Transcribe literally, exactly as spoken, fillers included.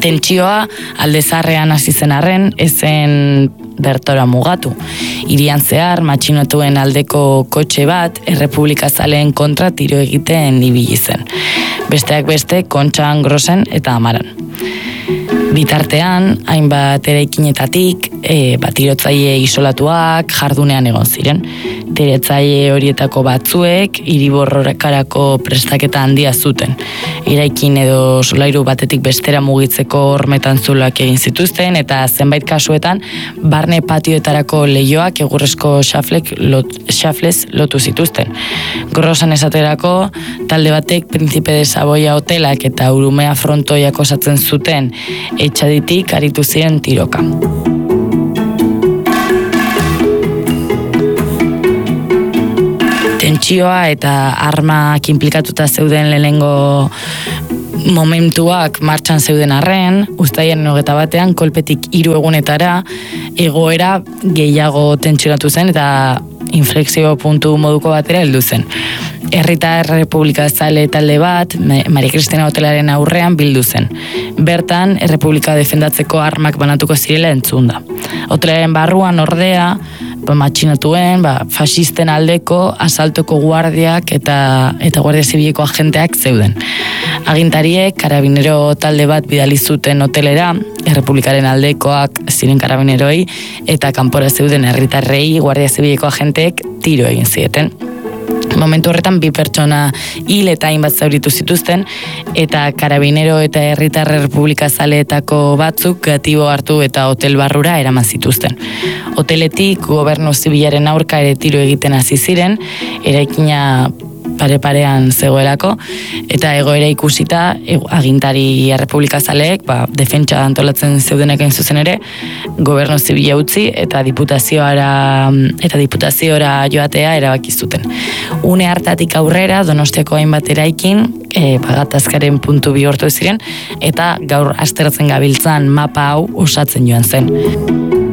Tentsioa alde zaharrean hasi zen arren, ezen bertora mugatu. Hirian zehar, matxinotuen aldeko kotxe bat, errepublikazaleen kontra tiro egiten ibili zen. Besteak beste, Kontxan, Grosen eta Amaran. Bitartean, hainbat eraikinetatik, e, bat tirotzaile isolatuak jardunean egon ziren. Tirotzaile horietako batzuek hiriborrokarako prestaketa handia zuten. Iraikin edo solairu batetik bestera mugitzeko hormetan zulak egin zituzten, eta zenbait kasuetan barne patioetarako leioak egurrezko xaflek lot, xaflez lotu zituzten. Grosan esaterako, talde batek Príncipe de Saboya hotelak eta Urumea frontoiak osatzen zuten etxaditik aritu ziren tiroka. Tentsioa eta armak inplikatuta zeuden lehenengo momentuak martxan zeuden arren, uztailaren hogeita batean kolpetik hiru egunetara egoera gehiago tentsionatu zen eta inflexio puntu moduko batera heldu zen. Herritar Errepublika Zale talde bat, Maria Cristina hotelaren aurrean bildu zen. Bertan, Errepublika defendatzeko armak banatuko zirela entzun da. Hotelaren barruan ordea, ba, matxinatuen, ba, fasisten aldeko, asaltoko guardiak eta, eta guardia zibileko agenteak zeuden. Agintariek, karabinero talde bat bidali zuten hotelera, Errepublikaren aldekoak ziren karabineroi, eta kanpora zeuden herritarrei guardia zibileko agenteek tiro egin zieten. Momentu horretan bi pertsona hil eta hainbat zauritu zituzten, eta karabinero eta herritar Errepublika Zaleetako batzuk gatibo hartu eta hotel barrura eraman zituzten. Hoteletik gobernu zibilaren aurka ere tiro egiten hasi ziren, eraikina pare-parean zegoelako, eta egoera ikusita agintari Errepublika Zaleek, ba, defentsa antolatzen zeudenek hain zuzen ere, gobernu zibila utzi eta diputazioara eta diputaziora joatea erabaki zuten. Une hartatik aurrera Donostiako hainbat eraikin e, gatazkaren puntu bihurtu ziren, eta gaur aztertzen gabiltzan mapa hau osatzen joan zen.